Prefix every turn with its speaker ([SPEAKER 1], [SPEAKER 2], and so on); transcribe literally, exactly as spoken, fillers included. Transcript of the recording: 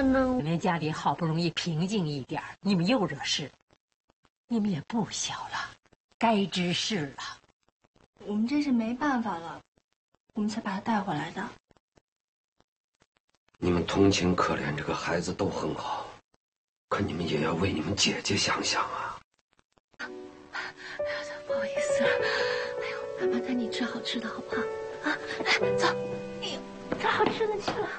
[SPEAKER 1] 呢？
[SPEAKER 2] 你们家里好不容易平静一点，你们又惹事，你们也不小了，该知事了。
[SPEAKER 1] 我们这是没办法了，我们才把他带回来的。
[SPEAKER 3] 你们同情可怜这个孩子都很好，可你们也要为你们姐姐想想啊！
[SPEAKER 1] 哎呀，不好意思了，哎呦，麻烦你吃好吃的好不好？啊，来，走，哎呦，找好吃的去了。